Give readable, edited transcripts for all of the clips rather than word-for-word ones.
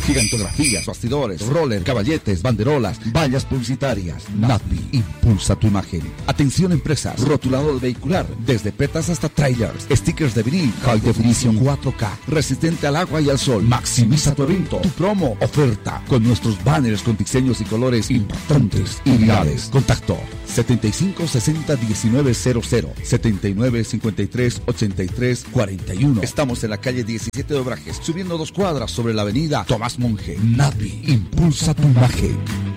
gigantografías, bastidores, roller, caballetes, banderolas, vallas publicitarias. Nadvi, impulsa tu imagen. Atención empresas, rotulador vehicular, desde petas hasta trailers, stickers de vinil, high definition 4K, resistente al agua y al sol. Maximiza tu evento, tu promo, oferta, con nuestros banners con diseños y colores impactantes y virales. Contacto 75 60 19 00, 79 53 83 41. Estamos en la calle 17 de Obrajes, subiendo 2 cuadras sobre la avenida Tomás Monge. Nadvi, impulsa tu imagen.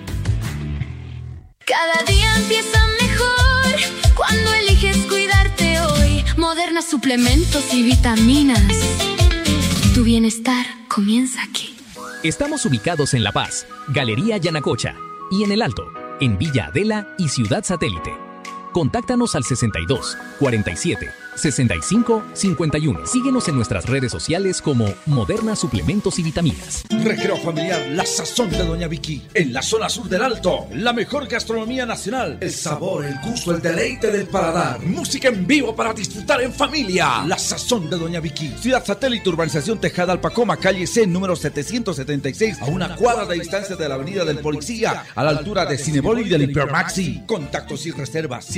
Cada día empieza mejor cuando eliges cuidarte hoy. Moderna suplementos y vitaminas. Tu bienestar comienza aquí. Estamos ubicados en La Paz, Galería Yanacocha, y en El Alto, en Villa Adela y Ciudad Satélite. Contáctanos al 62 47 65 51. Síguenos en nuestras redes sociales como Moderna Suplementos y Vitaminas. Recreo familiar La Sazón de Doña Vicky. En la zona sur del Alto. La mejor gastronomía nacional. El sabor, el gusto, el deleite del paladar. Música en vivo para disfrutar en familia. La Sazón de Doña Vicky. Ciudad Satélite, Urbanización Tejada Alpacoma, calle C, número 776. A 1 cuadra de distancia de la Avenida del Policía. A la altura de Cinebol y del Hipermaxi. Contactos y reservas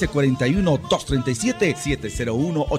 715-41-237-701-80-697.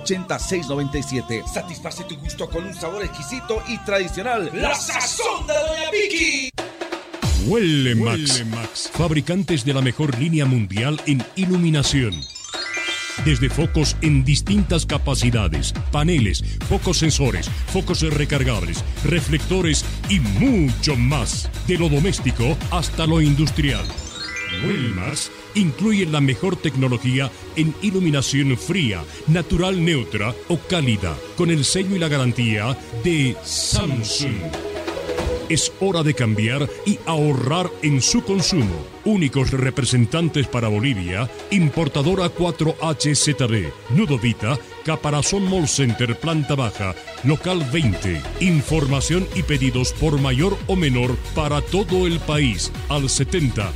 Satisface tu gusto con un sabor exquisito y tradicional. La Sazón de Doña Vicky. Huele Max, fabricantes de la mejor línea mundial en iluminación. Desde focos en distintas capacidades, paneles, focos sensores, focos recargables, reflectores y mucho más. De lo doméstico hasta lo industrial. Wilmax incluye la mejor tecnología en iluminación fría, natural neutra o cálida, con el sello y la garantía de Samsung. Es hora de cambiar y ahorrar en su consumo. Únicos representantes para Bolivia, importadora 4HZB, Nudovita, Caparazón Mall Center, planta baja, local 20. Información y pedidos por mayor o menor para todo el país al 70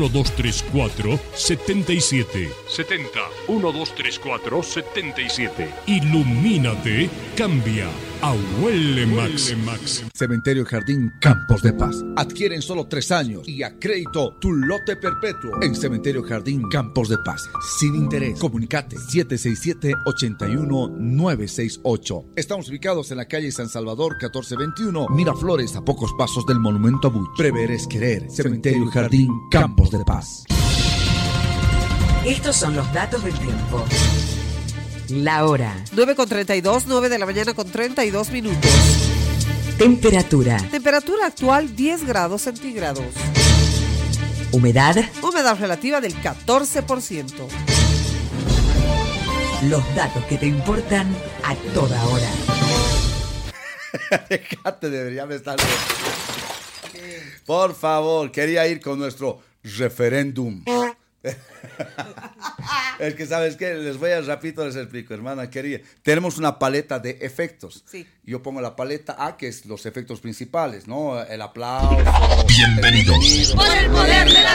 1234 77. 70 1234 77. Ilumínate, cambia a Huele Max. Cementerio Jardín Campos de Paz. Adquiere en solo 3 años y a crédito tu lote perpetuo en Cementerio Jardín Campos de Paz. Sin interés. Comunicate 767-81968. Estamos ubicados en la calle San Salvador 1421, Miraflores, a pocos pasos del Monumento a Buch. Prever es querer. Cementerio Jardín Campos de Paz. Estos son los datos del tiempo. La hora. 9:32, 9 de la mañana con 32 minutos. Temperatura. Temperatura actual 10 grados centígrados. Humedad. Humedad relativa del 14%. Los datos que te importan a toda hora. Déjate de ya me estás... Por favor, quería ir con nuestro referéndum. Es que, ¿sabes qué? Les voy a rapidito, les explico, hermana querida. Tenemos una paleta de efectos. Sí. Yo pongo la paleta A, que es los efectos principales, ¿no? El aplauso. Bienvenidos. Por el poder de la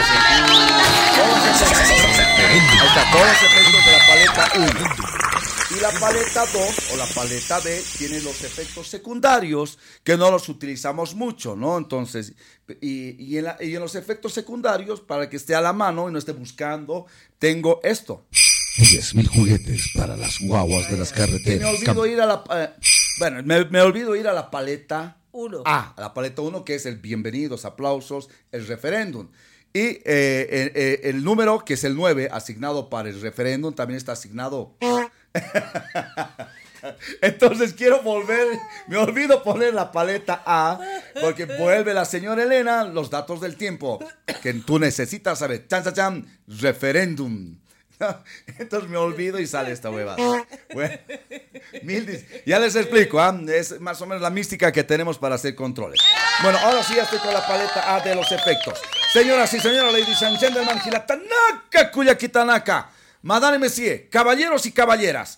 Ahí está, todos los efectos de la paleta 1. Y la paleta 2 o la paleta B tiene los efectos secundarios que no los utilizamos mucho, ¿no? Entonces, y en los efectos secundarios, para que esté a la mano y no esté buscando, tengo esto. 10,000 juguetes para las guaguas de las carreteras. Me olvido ir a la... me olvido ir a la paleta 1. A la paleta 1, que es el bienvenidos, aplausos, el referéndum. Y el número, que es el 9, asignado para el referéndum, también está asignado... Entonces quiero volver, me olvido poner la paleta A, porque vuelve la señora Elena los datos del tiempo que tú necesitas saber. Chan, chan, chan, referéndum. Entonces me olvido y sale esta huevada. Bueno, ya les explico, es más o menos la mística que tenemos para hacer controles. Bueno, ahora sí ya estoy con la paleta A de los efectos. Señoras y señores, ladies and gentlemen, Gilatanaka, Cuyaquitanaka, Madame Messier, caballeros y caballeras.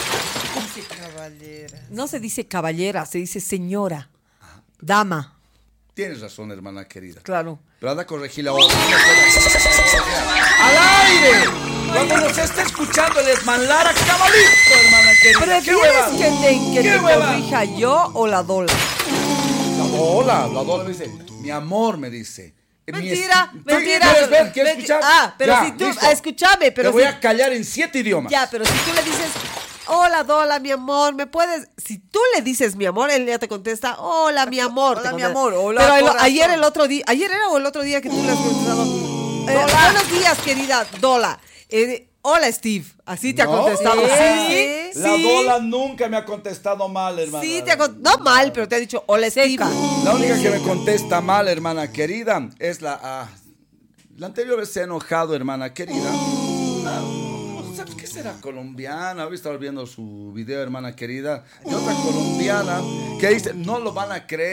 No se dice caballera, se dice señora, dama. Tienes razón, hermana querida. Claro. Pero anda a corregir la otra. ¡Al aire! Cuando nos esté escuchando el Edman Lara, cabalito, hermana querida. ¿Prefieres que te corrija yo o la Dola? La Dola me dice, mi amor, me dice. Mentira. ¿Quieres ver? ¿Quieres escuchar? Pero ya, si tú, listo. escúchame, pero te voy a callar en 7 idiomas. Ya, pero si tú le dices, hola, Dola, mi amor, ¿me puedes? Si tú le dices mi amor, él ya te contesta, hola, mi amor. Hola, mi amor, hola, pero corazón. ayer era o el otro día que tú le has contestado, buenos días, querida Dola. Hola, Steve. Así te ha contestado. Sí. La Dola nunca me ha contestado mal, hermana. Sí, no mal, pero te ha dicho hola, Steve. La única que me contesta mal, hermana querida, es la anterior vez se ha enojado, hermana querida. ¿Sabes qué será? Colombiana. Hoy estaba viendo su video, hermana querida. Y otra colombiana que dice, no lo van a creer.